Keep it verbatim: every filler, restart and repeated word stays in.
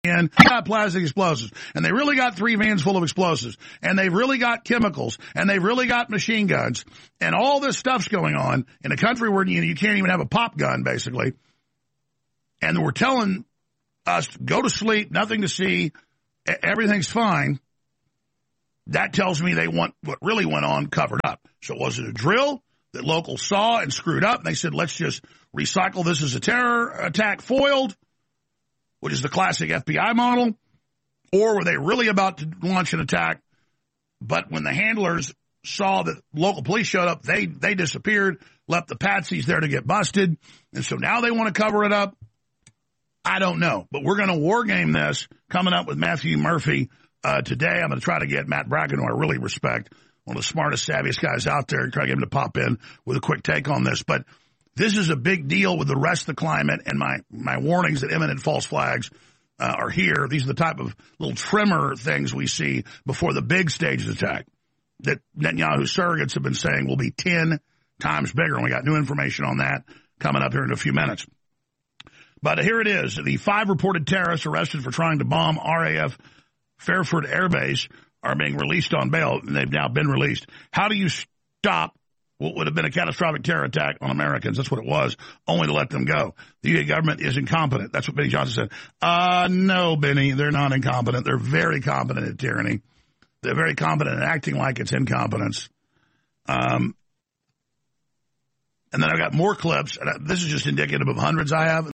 in, got plastic explosives, and they really got three vans full of explosives, and they've really got chemicals, and they've really got machine guns, and all this stuff's going on in a country where you, you can't even have a pop gun, basically. And we're telling us, go to sleep, nothing to see, everything's fine. That tells me they want what really went on covered up. So was it a drill that locals saw and screwed up? And they said, let's just recycle this as a terror attack foiled, which is the classic F B I model. Or were they really about to launch an attack? But when the handlers saw that local police showed up, they, they disappeared, left the patsies there to get busted. And so now they want to cover it up. I don't know. But we're going to war game this coming up with Matthew Murphy. Uh, today, I'm going to try to get Matt Bracken, who I really respect, one of the smartest, savviest guys out there, try to get him to pop in with a quick take on this. But this is a big deal with the rest of the climate, and my, my warnings that imminent false flags uh, are here. These are the type of little trimmer things we see before the big staged attack that Netanyahu surrogates have been saying will be ten times bigger. And we got new information on that coming up here in a few minutes. But here it is. The five reported terrorists arrested for trying to bomb R A F Fairford Air Base are being released on bail, and they've now been released. How do you stop what would have been a catastrophic terror attack on Americans? That's what it was, only to let them go. The U K government is incompetent. That's what Benny Johnson said. Uh, no, Benny, they're not incompetent. They're very competent at tyranny. They're very competent at acting like it's incompetence. Um, and then I've got more clips. And this is just indicative of hundreds I have.